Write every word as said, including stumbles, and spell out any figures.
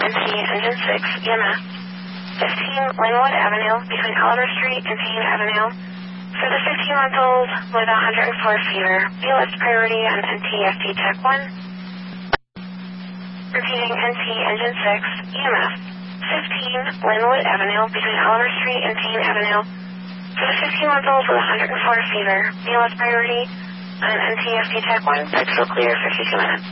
N T Engine six, E M F. fifteen Linwood Avenue between Oliver Street and Payne Avenue. For the fifteen-month-old with one hundred four fever, be list priority on N T F T Tech one. Repeating N T Engine six, E M F. fifteen Linwood Avenue between Oliver Street and Payne Avenue. For the fifteen-month-old with one hundred four fever, be list priority on N T F T Tech one. Pixel clear fifty-two minutes.